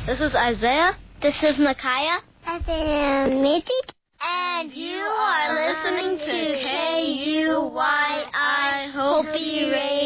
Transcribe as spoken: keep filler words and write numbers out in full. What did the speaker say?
This is Isaiah. This is Micaiah. This is Mitzi. And you are listening to K U Y I Hopi Radio.